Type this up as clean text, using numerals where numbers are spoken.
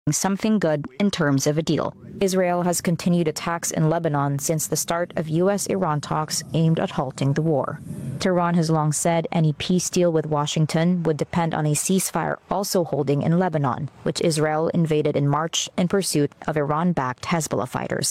something good in terms of a deal. Israel has continued attacks in Lebanon since the start of U.S.-Iran talks aimed at halting the war. Tehran has long said any peace deal with Washington would depend on a ceasefire also holding in Lebanon, which Israel invaded in March in pursuit of Iran-backed Hezbollah fighters.